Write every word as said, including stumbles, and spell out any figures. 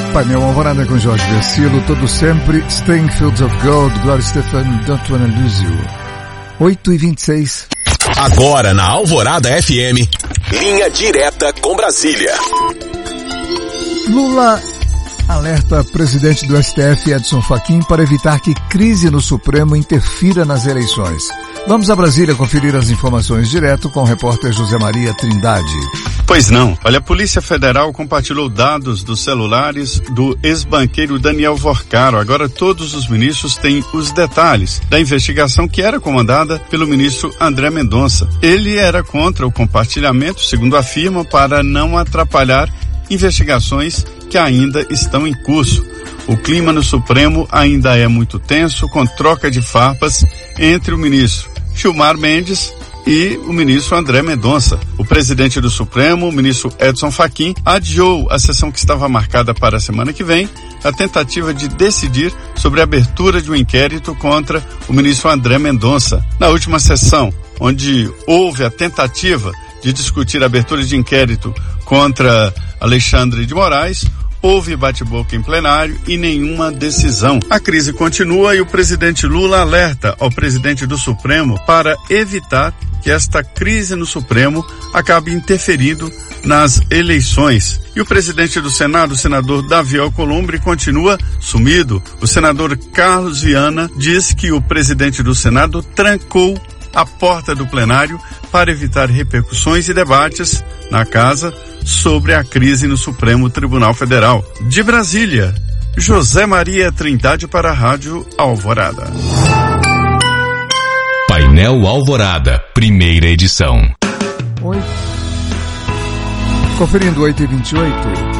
Painel Alvorada com Jorge Versilo, todo sempre, Staying Fields of Gold, Gloria Estefan, Don't Wanna Lose You. oito e vinte e seis. Agora na Alvorada F M, linha direta com Brasília. Lula alerta presidente do S T F, Edson Fachin, para evitar que crise no Supremo interfira nas eleições. Vamos a Brasília conferir as informações direto com o repórter José Maria Trindade. Pois não. Olha, a Polícia Federal compartilhou dados dos celulares do ex-banqueiro Daniel Vorcaro. Agora todos os ministros têm os detalhes da investigação que era comandada pelo ministro André Mendonça. Ele era contra o compartilhamento, segundo afirma, para não atrapalhar investigações que ainda estão em curso. O clima no Supremo ainda é muito tenso, com troca de farpas entre o ministro Gilmar Mendes e o ministro André Mendonça. O presidente do Supremo, o ministro Edson Fachin, adiou a sessão que estava marcada para a semana que vem, a tentativa de decidir sobre a abertura de um inquérito contra o ministro André Mendonça. Na última sessão, onde houve a tentativa de discutir a abertura de inquérito contra Alexandre de Moraes, houve bate-boca em plenário e nenhuma decisão. A crise continua e o presidente Lula alerta ao presidente do Supremo para evitar que esta crise no Supremo acabe interferindo nas eleições. E o presidente do Senado, o senador Davi Alcolumbre, continua sumido. O senador Carlos Viana diz que o presidente do Senado trancou a porta do plenário para evitar repercussões e debates na casa sobre a crise no Supremo Tribunal Federal. De Brasília, José Maria Trindade para a Rádio Alvorada. Painel Alvorada, primeira edição. Oi. Conferindo oito e vinte e oito.